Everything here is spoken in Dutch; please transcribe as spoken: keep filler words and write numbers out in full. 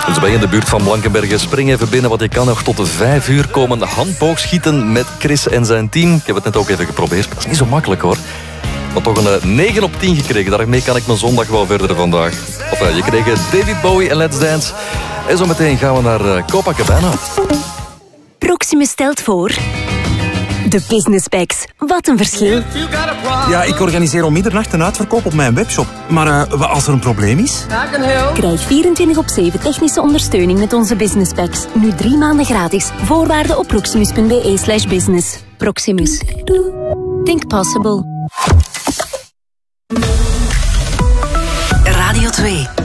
Dus ben je in de buurt van Blankenberge, spring even binnen, want je kan nog tot de vijf uur komen handboogschieten met Chris en zijn team. Ik heb het net ook even geprobeerd. Dat is niet zo makkelijk hoor. Maar toch een negen op tien gekregen. Daarmee kan ik mijn zondag wel verder vandaag. Of uh, je kreeg David Bowie en Let's Dance. En zo meteen gaan we naar uh, Copacabana. Proximus stelt voor... De Business Packs. Wat een verschil. Ja, ik organiseer om middernacht een uitverkoop op mijn webshop. Maar uh, als er een probleem is? Krijg vierentwintig op zeven technische ondersteuning met onze Business Packs. Nu drie maanden gratis. Voorwaarden op proximus.be slash business. Proximus. Think possible. Radio twee.